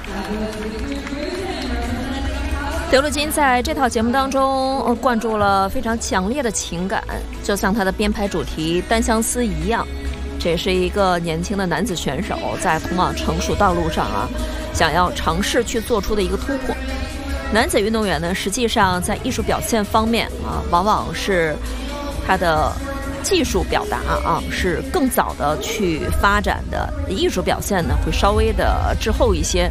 德鲁金在这套节目当中灌注了非常强烈的情感，就像他的编排主题《单相思》一样。这也是一个年轻的男子选手在通往成熟道路上想要尝试去做出的一个突破。男子运动员呢，实际上在艺术表现方面往往是他的技术表达是更早的去发展的，艺术表现呢会稍微的滞后一些。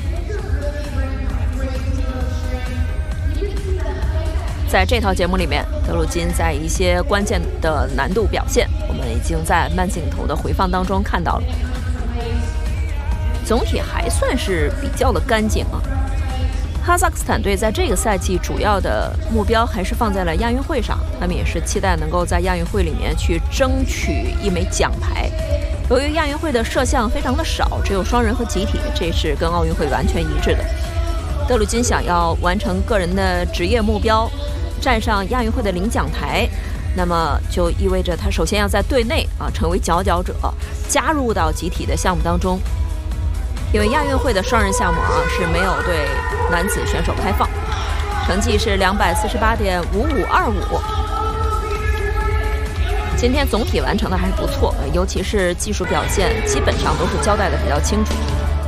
在这套节目里面，德鲁金在一些关键的难度表现，我们已经在慢镜头的回放当中看到了。总体还算是比较的干净哈萨克斯坦队在这个赛季主要的目标还是放在了亚运会上，他们也是期待能够在亚运会里面去争取一枚奖牌。由于亚运会的摄像非常的少，只有双人和集体，这是跟奥运会完全一致的。德鲁金想要完成个人的职业目标，站上亚运会的领奖台，那么就意味着他首先要在队内成为佼佼者，加入到集体的项目当中。因为亚运会的双人项目是没有对男子选手开放，成绩是248.5525。今天总体完成的还是不错，尤其是技术表现基本上都是交代的比较清楚。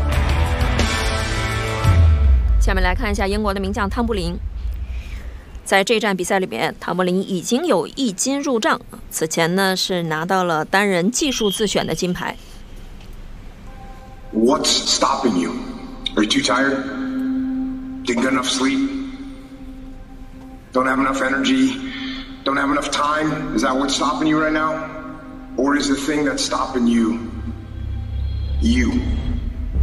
下面来看一下英国的名将汤布林。在这站比赛里面，汤布林已经有1金入账，此前呢是拿到了单人技术自选的金牌。 What's stopping you? Are you too tired? Didn't get enough sleep? Don't have enough energy? Don't have enough time? Is that what's stopping you right now? Or is the thing that's stopping you, you?